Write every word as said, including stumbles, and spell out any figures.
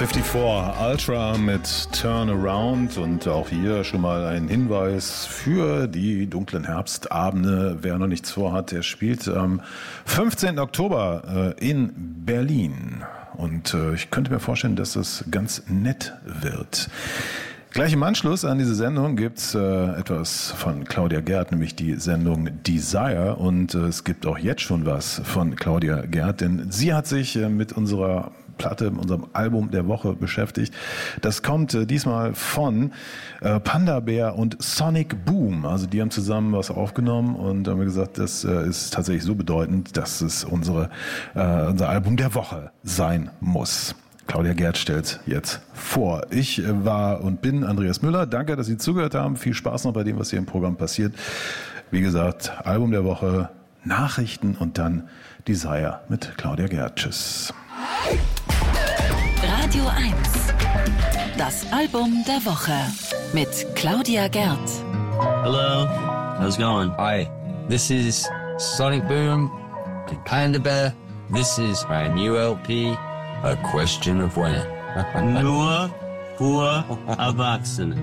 vierundfünfzig Ultra mit Turnaround und auch hier schon mal ein Hinweis für die dunklen Herbstabende. Wer noch nichts vorhat, der spielt am fünfzehnten Oktober in Berlin und ich könnte mir vorstellen, dass das ganz nett wird. Gleich im Anschluss an diese Sendung gibt's äh, etwas von Claudia Gerd, nämlich die Sendung Desire. Und äh, es gibt auch jetzt schon was von Claudia Gerd, denn sie hat sich äh, mit unserer Platte, mit unserem Album der Woche beschäftigt. Das kommt äh, diesmal von äh, Panda Bear und Sonic Boom. Also die haben zusammen was aufgenommen und haben gesagt, das äh, ist tatsächlich so bedeutend, dass es unsere, äh, unser Album der Woche sein muss. Claudia Gerd stellt jetzt vor. Ich war und bin Andreas Müller. Danke, dass Sie zugehört haben. Viel Spaß noch bei dem, was hier im Programm passiert. Wie gesagt, Album der Woche, Nachrichten und dann Desire mit Claudia Gerd. Tschüss. Radio eins. Das Album der Woche mit Claudia Gerd. Hello. How's it going? Hi. This is Sonic Boom and Panda Bear. This is my new L P. A question of when. Nur für Erwachsene.